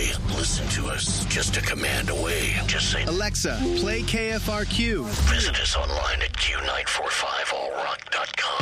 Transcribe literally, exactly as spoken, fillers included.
say, listen to us just a command away. Just say, Alexa, play K F R Q. Visit us online at Q nine four five all rock dot com.